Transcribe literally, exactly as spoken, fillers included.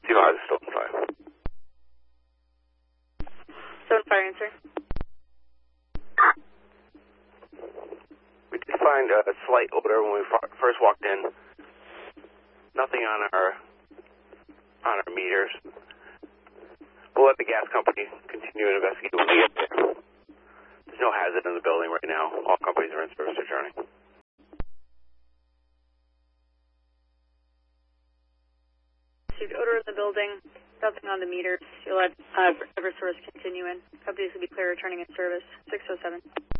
Zero is still on fire. Still on fire, answer. We did find a slight odor when we first walked in. Nothing on our on our meters. We'll let the gas company continue to investigate when we get there. There's no hazard in the building right now. All companies are in service returning. Received odor in the building, nothing on the meters. You'll let uh, Eversource continue in. Companies will be clear returning in service. six oh seven.